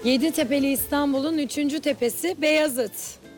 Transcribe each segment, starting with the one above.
Yeditepe'li İstanbul'un 3. tepesi Beyazıt.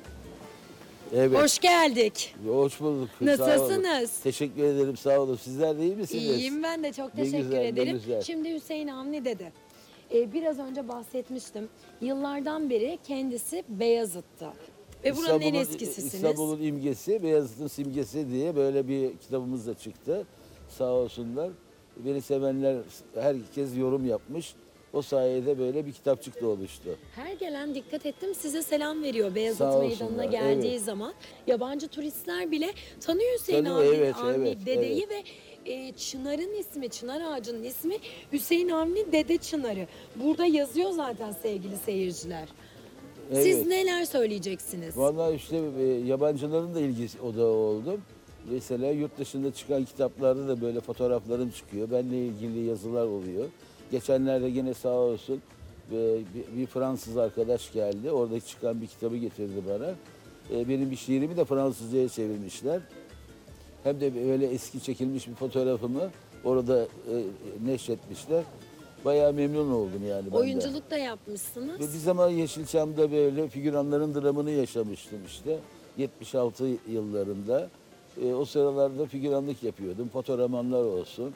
Evet. Hoş geldik. Hoş bulduk. Sağ Nasılsınız? olun. Teşekkür ederim. Sağ olun. Sizler de iyi misiniz? İyiyim ben de, çok Ne teşekkür güzel, ne ederim. güzel. Şimdi Hüseyin Avni dede. Biraz önce bahsetmiştim. Yıllardan beri kendisi Beyazıt'ta. Ve buranın en eskisisiniz. İstanbul'un imgesi, Beyazıt'ın simgesi diye böyle bir kitabımız da çıktı. Sağ olsunlar. Beni sevenler, herkes yorum yapmış. O sayede böyle bir kitapçık da oluştu. Her gelen, dikkat ettim, size selam veriyor Beyazıt Sağ Meydanı'na olsunlar, geldiği evet. zaman. Yabancı turistler bile tanıyor Hüseyin Tanıyor, Avni, evet, Avni evet, dedeyi ve Çınar'ın ismi, Çınar ağacının ismi Hüseyin Avni Dede Çınarı. Burada yazıyor zaten sevgili seyirciler. Evet. Siz neler söyleyeceksiniz? Vallahi işte yabancıların da ilgisi odağı oldum. Mesela yurt dışında çıkan kitaplarda da böyle fotoğraflarım çıkıyor. Benimle ilgili yazılar oluyor. Geçenlerde yine sağ olsun bir Fransız arkadaş geldi. Oradaki çıkan bir kitabı getirdi bana. Benim bir şiirimi de Fransızca'ya çevirmişler. Hem de böyle eski çekilmiş bir fotoğrafımı orada neşretmişler. Bayağı memnun oldum yani ben de. Oyunculuk da yapmışsınız. Ve bir zaman Yeşilçam'da böyle figüranların dramını yaşamıştım işte. 76 yıllarında. O sıralarda figüranlık yapıyordum. Fotoğramanlar olsun.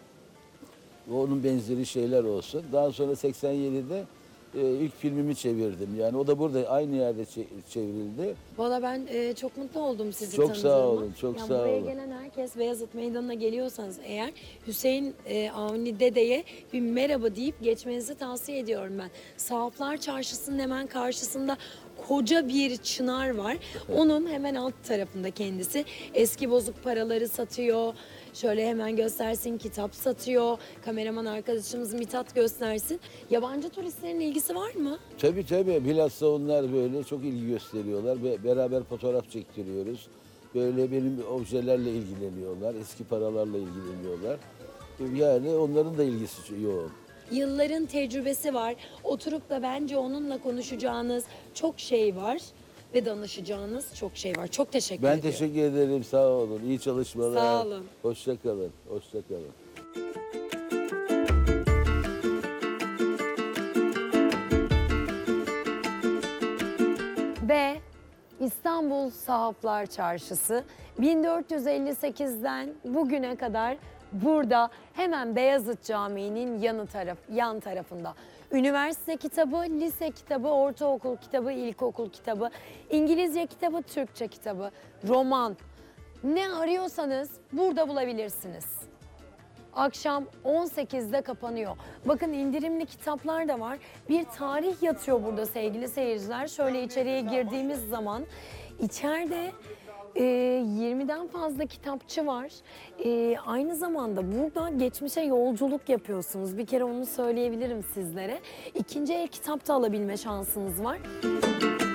Onun benzeri şeyler olsun. Daha sonra 87'de ilk filmimi çevirdim. Yani o da burada aynı yerde çevrildi. Valla ben çok mutlu oldum sizi Çok tanıdığıma. sağ olun, çok Yani sağ buraya olun. gelen herkes, Beyazıt Meydanı'na geliyorsanız eğer, Hüseyin Avni Dede'ye bir merhaba deyip geçmenizi tavsiye ediyorum ben. Sahaflar Çarşısı'nın hemen karşısında koca bir çınar var. Onun hemen alt tarafında kendisi. Eski bozuk paraları satıyor. Şöyle hemen göstersin, kitap satıyor. Kameraman arkadaşımız Mithat göstersin. Yabancı turistlerin ilgisi var mı? Tabii tabii. Bilhassa onlar böyle çok ilgi gösteriyorlar. Beraber fotoğraf çektiriyoruz. Böyle benim objelerle ilgileniyorlar. Eski paralarla ilgileniyorlar. Yani onların da ilgisi yoğun. Yılların tecrübesi var. Oturup da bence onunla konuşacağınız çok şey var ve danışacağınız çok şey var. Çok teşekkür Ben ediyorum. teşekkür ederim. Sağ olun. İyi çalışmalar. Sağ olun. Hoşça kalın. Hoşça kalın. Ve İstanbul Sahaflar Çarşısı 1458'den bugüne kadar burada, hemen Beyazıt Camii'nin yan tarafında. Üniversite kitabı, lise kitabı, ortaokul kitabı, ilkokul kitabı, İngilizce kitabı, Türkçe kitabı, roman. Ne arıyorsanız burada bulabilirsiniz. Akşam 18'de kapanıyor. Bakın indirimli kitaplar da var. Bir tarih yatıyor burada sevgili seyirciler. Şöyle içeriye girdiğimiz zaman içeride 20'den fazla kitapçı var. Aynı zamanda burada geçmişe yolculuk yapıyorsunuz. Bir kere onu söyleyebilirim sizlere. İkinci el kitap da alabilme şansınız var.